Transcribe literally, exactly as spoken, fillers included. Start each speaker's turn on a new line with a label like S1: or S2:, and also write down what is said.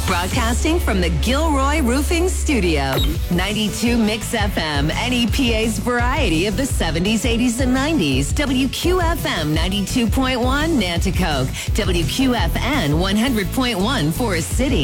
S1: Broadcasting from the Gilroy Roofing Studio. ninety-two Mix F M, N E P A's variety of the seventies, eighties, and nineties. W Q F M ninety-two point one, Nanticoke. W Q F N one hundred point one, Forest City.